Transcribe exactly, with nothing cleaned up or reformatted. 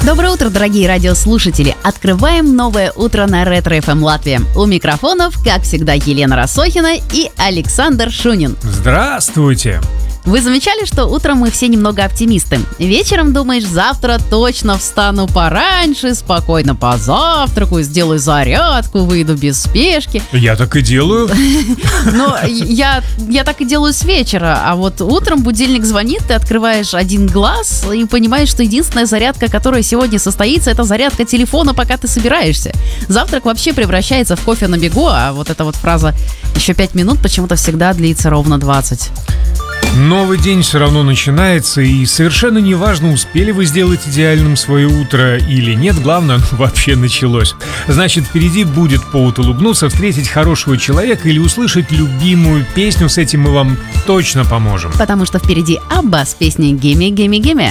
Доброе утро, дорогие радиослушатели! Открываем новое утро на Ретро эф эм Латвия. У микрофонов, как всегда, Елена Рассохина и Александр Шунин. Здравствуйте! Вы замечали, что утром мы все немного оптимисты? Вечером думаешь, завтра точно встану пораньше, спокойно позавтракаю, сделаю зарядку, выйду без спешки. Я так и делаю. Но я, я так и делаю с вечера, а вот утром будильник звонит, ты открываешь один глаз и понимаешь, что единственная зарядка, которая сегодня состоится, это зарядка телефона, пока ты собираешься. Завтрак вообще превращается в кофе на бегу, а вот эта вот фраза «еще пять минут» почему-то всегда длится ровно двадцать. Новый день все равно начинается, и совершенно неважно, успели вы сделать идеальным свое утро или нет, главное, оно вообще началось. Значит, впереди будет повод улыбнуться, встретить хорошего человека или услышать любимую песню, с этим мы вам точно поможем. Потому что впереди Абба с песней «Gimme, gimme, gimme».